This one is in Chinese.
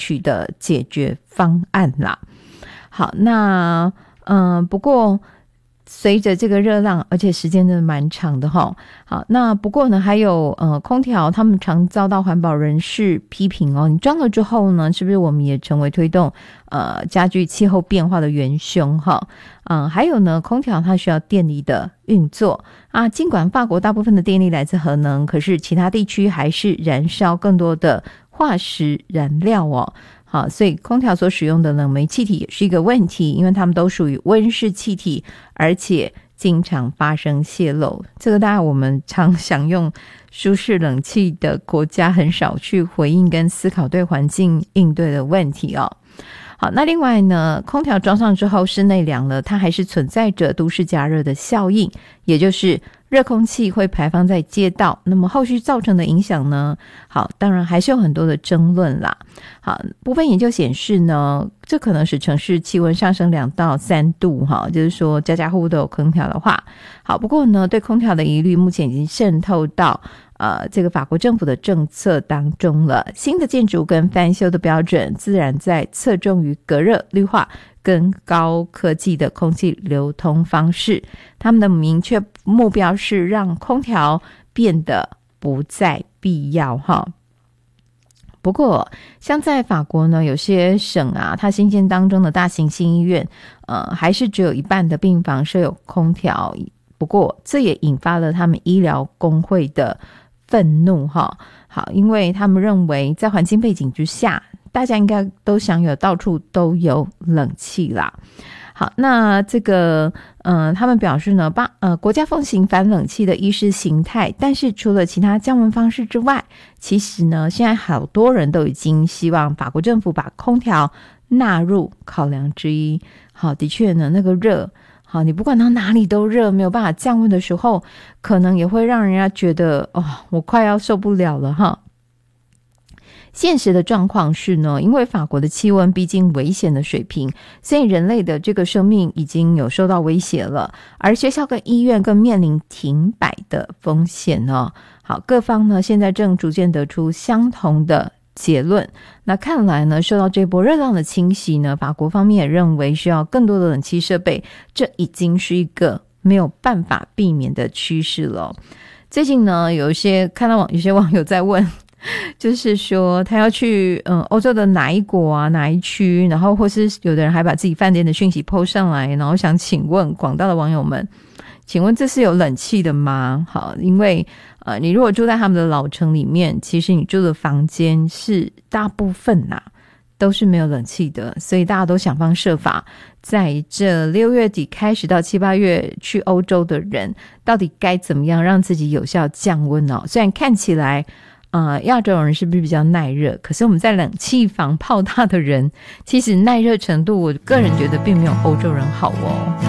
取的解决方案啦。好，那不过随着这个热浪，而且时间真的蛮长的齁。好，那不过呢，还有空调，他们常遭到环保人士批评哦。你装了之后呢，是不是我们也成为推动加剧气候变化的元凶齁？还有呢，空调它需要电力的运作啊。尽管法国大部分的电力来自核能，可是其他地区还是燃烧更多的化石燃料哦。好，所以空调所使用的冷媒气体也是一个问题，因为它们都属于温室气体，而且经常发生泄漏。这个当然我们常享用舒适冷气的国家很少去回应跟思考对环境应对的问题哦。好，那另外呢，空调装上之后室内凉了，它还是存在着都市加热的效应，也就是热空气会排放在街道，那么后续造成的影响呢？好，当然还是有很多的争论啦。好，部分研究显示呢，这可能使城市气温上升2到3度哈，就是说家家户户都有空调的话。好，不过呢，对空调的疑虑目前已经渗透到这个法国政府的政策当中了。新的建筑跟翻修的标准自然在侧重于隔热、绿化跟高科技的空气流通方式，他们的明确目标是让空调变得不再必要哈。不过像在法国呢，有些省啊，它新建当中的大型新医院还是只有一半的病房设有空调，不过这也引发了他们医疗工会的愤怒哈。好，因为他们认为在环境背景之下，大家应该都享有到处都有冷气啦。好，那这个他们表示呢，国家奉行反冷气的意识形态，但是除了其他降温方式之外，其实呢，现在好多人都已经希望法国政府把空调纳入考量之一。好，的确呢，那个热，好，你不管到哪里都热，没有办法降温的时候，可能也会让人家觉得我快要受不了了哈。现实的状况是呢，因为法国的气温逼近危险的水平，所以人类的这个生命已经有受到威胁了，而学校跟医院更面临停摆的风险哦。好，各方呢现在正逐渐得出相同的结论。那看来呢，受到这波热浪的侵袭呢，法国方面也认为需要更多的冷气设备，这已经是一个没有办法避免的趋势了。最近呢，看到有些网友在问，就是说他要去欧洲的哪一国啊哪一区，然后或是有的人还把自己饭店的讯息 po 上来，然后想请问广大的网友们，请问这是有冷气的吗？好，因为你如果住在他们的老城里面，其实你住的房间是大部分都是没有冷气的，所以大家都想方设法，在这6月底开始到7、8月去欧洲的人，到底该怎么样让自己有效降温哦？虽然看起来亚洲人是不是比较耐热，可是我们在冷气房泡大的人，其实耐热程度我个人觉得并没有欧洲人好哦。